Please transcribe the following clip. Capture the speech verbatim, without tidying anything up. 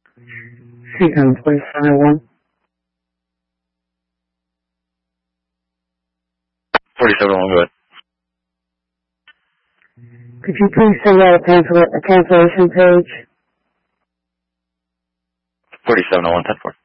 C M forty-seven oh one. forty-seven oh one, go ahead. Could you please send out a, cancel a cancellation page? forty-seven oh one, ten four.